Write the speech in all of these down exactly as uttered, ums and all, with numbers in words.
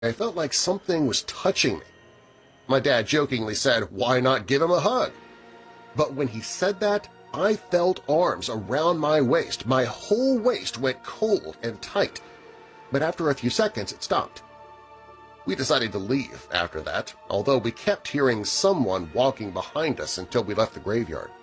I felt like something was touching me. My dad jokingly said, "Why not give him a hug?" But when he said that, I felt arms around my waist. My whole waist went cold and tight, but after a few seconds it stopped. We decided to leave after that, although we kept hearing someone walking behind us until we left the graveyard.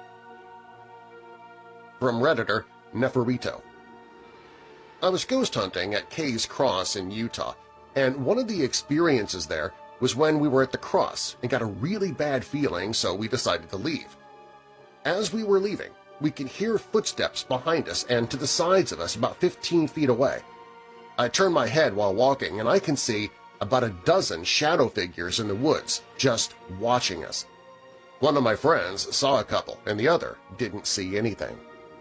From Redditor, Neferito. I was ghost hunting at Kay's Cross in Utah, and one of the experiences there was when we were at the cross and got a really bad feeling, so we decided to leave. As we were leaving, we could hear footsteps behind us and to the sides of us about fifteen feet away. I turn my head while walking, and I can see about a dozen shadow figures in the woods just watching us. One of my friends saw a couple, and the other didn't see anything.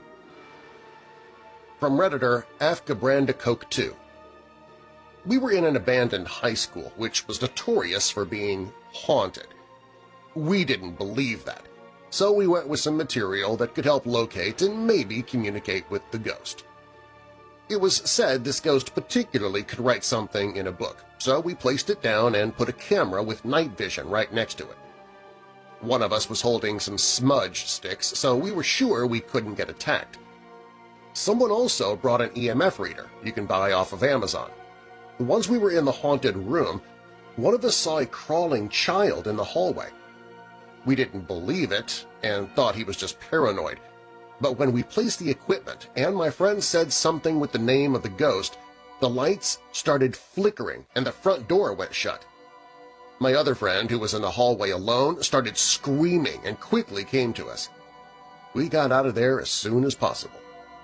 From Redditor, Afgabranda Coke two. We were in an abandoned high school, which was notorious for being haunted. We didn't believe that, so we went with some material that could help locate and maybe communicate with the ghost. It was said this ghost particularly could write something in a book, so we placed it down and put a camera with night vision right next to it. One of us was holding some smudge sticks, so we were sure we couldn't get attacked. Someone also brought an E M F reader you can buy off of Amazon. Once we were in the haunted room, one of us saw a crawling child in the hallway. We didn't believe it and thought he was just paranoid, but when we placed the equipment and my friend said something with the name of the ghost, the lights started flickering and the front door went shut. My other friend, who was in the hallway alone, started screaming and quickly came to us. We got out of there as soon as possible.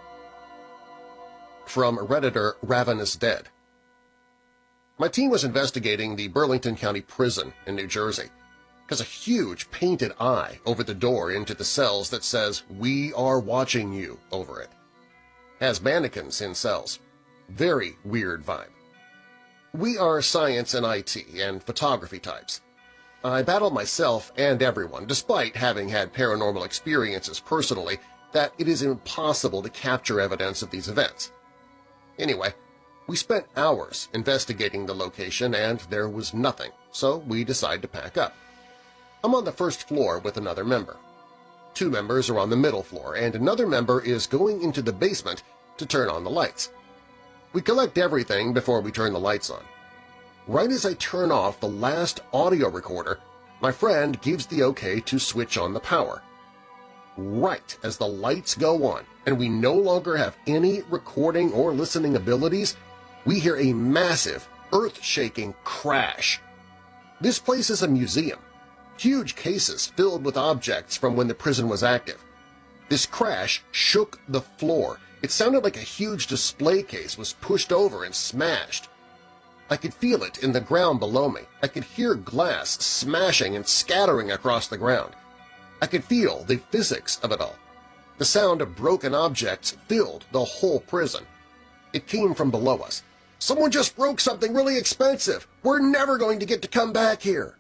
From Redditor, Ravenous Dead. My team was investigating the Burlington County Prison in New Jersey because a huge painted eye over the door into the cells that says, "We are watching you," over it. Has mannequins in cells. Very weird vibe. We are science and I T and photography types. I battle myself and everyone, despite having had paranormal experiences personally, that it is impossible to capture evidence of these events. Anyway, we spent hours investigating the location and there was nothing, so we decided to pack up. I'm on the first floor with another member. Two members are on the middle floor, and another member is going into the basement to turn on the lights. We collect everything before we turn the lights on. Right as I turn off the last audio recorder, my friend gives the okay to switch on the power. Right as the lights go on and we no longer have any recording or listening abilities, we hear a massive, earth-shaking crash. This place is a museum. Huge cases filled with objects from when the prison was active. This crash shook the floor. It sounded like a huge display case was pushed over and smashed. I could feel it in the ground below me. I could hear glass smashing and scattering across the ground. I could feel the physics of it all. The sound of broken objects filled the whole prison. It came from below us. "Someone just broke something really expensive! We're never going to get to come back here!"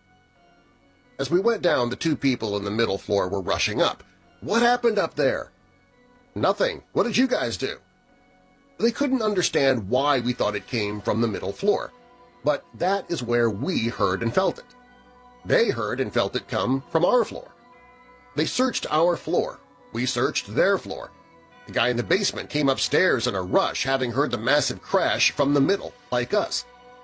As we went down, the two people in the middle floor were rushing up. "What happened up there?" "Nothing. What did you guys do?" They couldn't understand why we thought it came from the middle floor, but that is where we heard and felt it. They heard and felt it come from our floor. They searched our floor. We searched their floor. The guy in the basement came upstairs in a rush, having heard the massive crash from the middle, like us.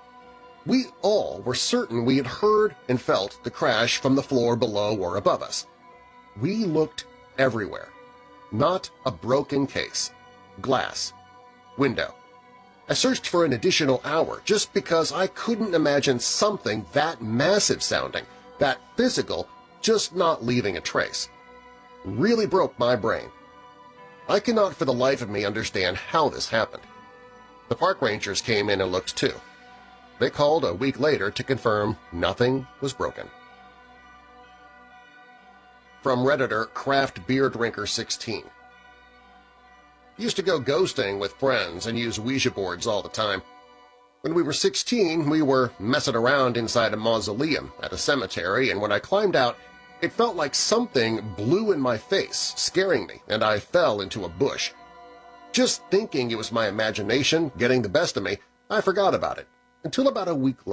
We all were certain we had heard and felt the crash from the floor below or above us. We looked everywhere. Not a broken case. Glass. Window. I searched for an additional hour just because I couldn't imagine something that massive sounding, that physical, just not leaving a trace. Really broke my brain. I cannot for the life of me understand how this happened. The park rangers came in and looked too. They called a week later to confirm nothing was broken. From Redditor, Craft Beer Drinker sixteen. Used to go ghosting with friends and use Ouija boards all the time. When we were sixteen, we were messing around inside a mausoleum at a cemetery, and when I climbed out, it felt like something blew in my face, scaring me, and I fell into a bush. Just thinking it was my imagination getting the best of me, I forgot about it. until about a week